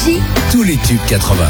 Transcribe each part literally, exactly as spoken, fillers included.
Nostalgie, tous les tubes quatre-vingts.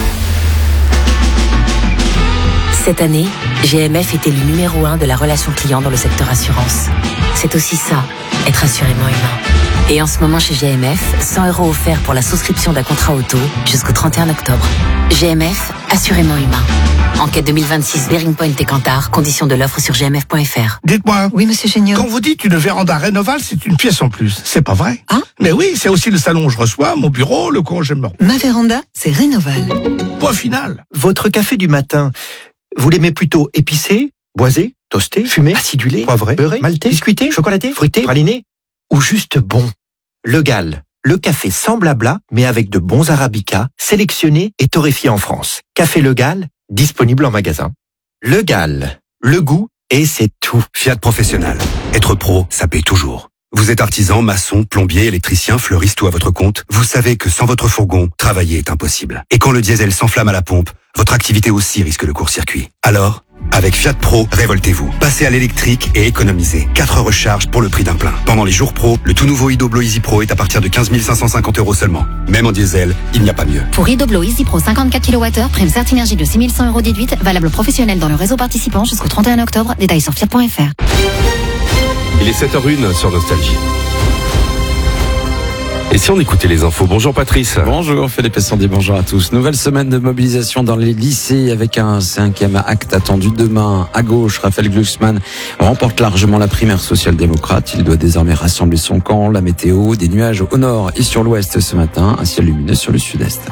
Cette année, G M F est élu numéro un de la relation client dans le secteur assurance. C'est aussi ça, être assurément humain. Et en ce moment chez G M F, cent euros offerts pour la souscription d'un contrat auto jusqu'au trente et un octobre. G M F, assurément humain. Enquête deux mille vingt-six, Bearing Point et Kantar, conditions de l'offre sur g m f point f r. Dites-moi. Oui, monsieur Géniaud. Quand vous dites une véranda Rénoval, c'est une pièce en plus. C'est pas vrai? Hein? Mais oui, c'est aussi le salon où je reçois, mon bureau, le congément. Ma véranda, c'est Rénoval. Point final. Votre café du matin, vous l'aimez plutôt épicé, boisé, toasté, fumé, acidulé, poivré, beurré, maltais, biscuité, chocolaté, fruité, praliné, ou juste bon? Le Gall, le café sans blabla, mais avec de bons arabicas, sélectionnés et torréfiés en France. Café Le Gall, disponible en magasin. Le Gall, le goût, et c'est tout. Fiat Professionnel. Être pro, ça paye toujours. Vous êtes artisan, maçon, plombier, électricien, fleuriste ou à votre compte, vous savez que sans votre fourgon, travailler est impossible. Et quand le diesel s'enflamme à la pompe, votre activité aussi risque le court-circuit. Alors, avec Fiat Pro, révoltez-vous. Passez à l'électrique et économisez. quatre recharges pour le prix d'un plein. Pendant les jours pro, le tout nouveau Idoblo Easy Pro est à partir de quinze mille cinq cent cinquante euros seulement. Même en diesel, il n'y a pas mieux. Pour Idoblo Easy Pro cinquante-quatre kilowattheures, prime Certinergie de six mille cent euros déduite, valable professionnel dans le réseau participant jusqu'au trente et un octobre. Détails sur fiat point f r. Il est sept heures zéro un sur Nostalgie. Et si on écoutait les infos? Bonjour Patrice. Bonjour Philippe et Sandy, bonjour à tous. Nouvelle semaine de mobilisation dans les lycées avec un cinquième acte attendu demain. À gauche, Raphaël Glucksmann remporte largement la primaire social-démocrate. Il doit désormais rassembler son camp. La météo, des nuages au nord et sur l'ouest ce matin, un ciel lumineux sur le sud-est.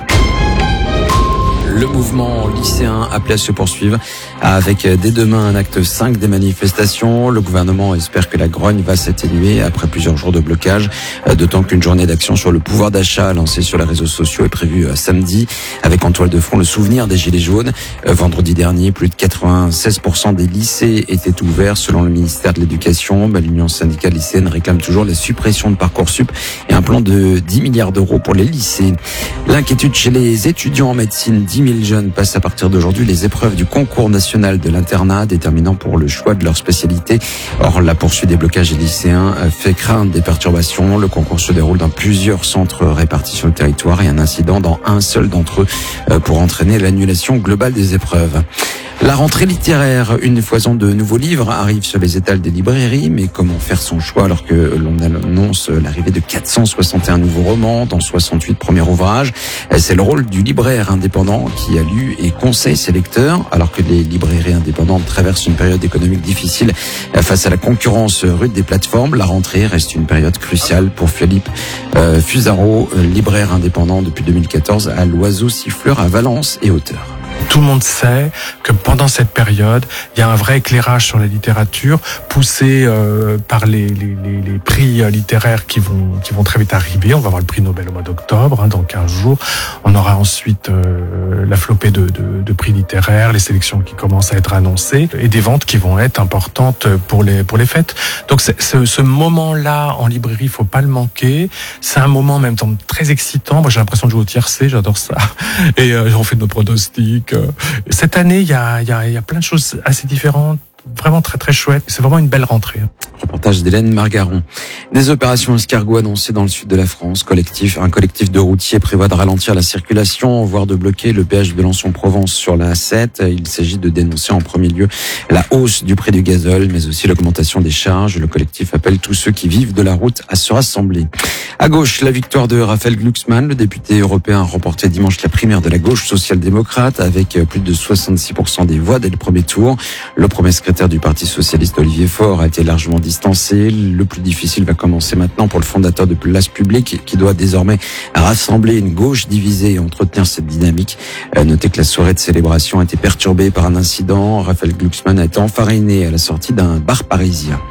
Le mouvement lycéen appelé à se poursuivre avec dès demain un acte cinq des manifestations. Le gouvernement espère que la grogne va s'atténuer après plusieurs jours de blocage, d'autant qu'une journée d'action sur le pouvoir d'achat lancée sur les réseaux sociaux est prévue samedi avec en toile de fond le souvenir des Gilets jaunes. Vendredi dernier, plus de quatre-vingt-seize pour cent des lycées étaient ouverts selon le ministère de l'Éducation. Bah, l'Union syndicale lycéenne réclame toujours la suppression de Parcoursup et un plan de dix milliards d'euros pour les lycées. L'inquiétude chez les étudiants en médecine, dix mille jeunes passent à partir d'aujourd'hui les épreuves du concours national de l'internat, déterminant pour le choix de leur spécialité. Or, la poursuite des blocages des lycéens fait craindre des perturbations. Le concours se déroule dans plusieurs centres répartis sur le territoire et un incident dans un seul d'entre eux pour entraîner l'annulation globale des épreuves. La rentrée littéraire, une foison de nouveaux livres arrive sur les étals des librairies, mais comment faire son choix alors que l'on annonce l'arrivée de quatre cent soixante et un nouveaux romans, dont soixante-huit premiers ouvrages? C'est le rôle du libraire indépendant qui a lu et conseille ses lecteurs, alors que les librairies indépendantes traversent une période économique difficile face à la concurrence rude des plateformes. La rentrée reste une période cruciale pour Philippe euh, Fusaro, libraire indépendant depuis deux mille quatorze à l'Oiseau Siffleur à Valence et auteur. Tout le monde sait que pendant cette période, il y a un vrai éclairage sur la littérature, poussé euh, par les, les, les, les prix littéraires qui vont, qui vont très vite arriver. On va avoir le prix Nobel au mois d'octobre, hein, dans quinze jours. On aura ensuite euh, la flopée de, de, de prix littéraires, les sélections qui commencent à être annoncées et des ventes qui vont être importantes pour les, pour les fêtes. Donc c'est, ce, ce moment-là en librairie, il faut pas le manquer. C'est un moment en même temps très excitant. Moi, j'ai l'impression de jouer au tiercé, j'adore ça. Et euh, on fait nos pronostics. Cette année, il y a, il y a, il y a plein de choses assez différentes, vraiment très très chouettes. C'est vraiment une belle rentrée. Reportage d'Hélène Margaron. Des opérations escargots annoncées dans le sud de la France. Collectif, un collectif de routiers prévoit de ralentir la circulation, voire de bloquer le péage de Besançon-Provence sur la A sept. Il s'agit de dénoncer en premier lieu la hausse du prix du gazole, mais aussi l'augmentation des charges. Le collectif appelle tous ceux qui vivent de la route à se rassembler. À gauche, la victoire de Raphaël Glucksmann, le député européen, a remporté dimanche la primaire de la gauche social-démocrate avec plus de soixante-six pour cent des voix dès le premier tour. Le premier secrétaire du Parti socialiste, Olivier Faure, a été largement distancé. Le plus difficile va commencer maintenant pour le fondateur de Place Publique qui doit désormais rassembler une gauche divisée et entretenir cette dynamique. Euh, notez que la soirée de célébration a été perturbée par un incident. Raphaël Glucksmann a été enfariné à la sortie d'un bar parisien.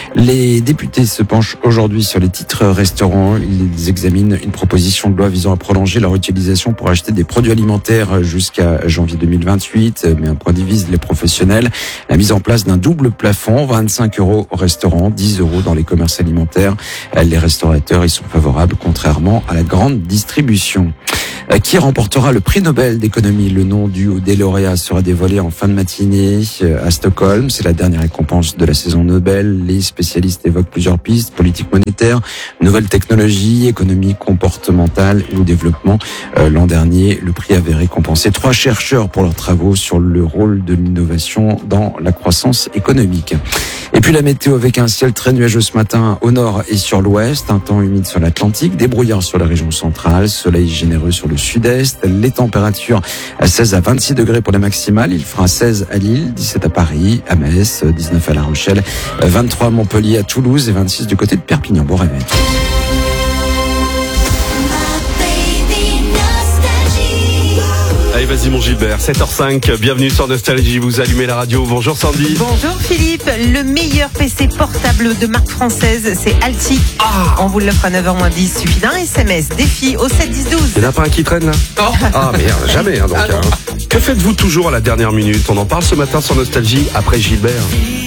Les députés se penchent aujourd'hui sur les titres restaurants. Ils examinent une proposition de loi visant à prolonger leur utilisation pour acheter des produits alimentaires jusqu'à janvier deux mille vingt-huit. Mais un point divise les professionnels. La mise en place d'un double plafond, vingt-cinq euros au restaurant, dix euros dans les commerces alimentaires. Les restaurateurs y sont favorables, contrairement à la grande distribution. Euh, qui remportera le prix Nobel d'économie? Le nom du ou des lauréats sera dévoilé en fin de matinée euh, à Stockholm. C'est la dernière récompense de la saison Nobel. Les spécialistes évoquent plusieurs pistes: politique monétaire, nouvelles technologies, économie comportementale ou développement. Euh, l'an dernier, le prix avait récompensé trois chercheurs pour leurs travaux sur le rôle de l'innovation dans la croissance économique. Et puis la météo avec un ciel très nuageux ce matin au nord et sur l'ouest, un temps humide sur l'Atlantique, des brouillards sur la région centrale, soleil généreux sur le sud-est, les températures à seize à vingt-six degrés pour les maximales, il fera seize à Lille, dix-sept à Paris, à Metz, dix-neuf à La Rochelle, vingt-trois à Montpellier, à Toulouse et vingt-six du côté de Perpignan. Bon réveil. Allez, vas-y mon Gilbert, sept heures cinq, bienvenue sur Nostalgie, vous allumez la radio. Bonjour Sandy. Bonjour Philippe, le meilleur P C portable de marque française, c'est Altic. Ah. On vous l'offre à neuf heures moins dix, suffit d'un S M S, défi au sept dix douze. Il n'y en a pas un qui traîne là? Oh. Ah merde, jamais hein, donc. Hein. Que faites-vous toujours à la dernière minute? On en parle ce matin sur Nostalgie après Gilbert.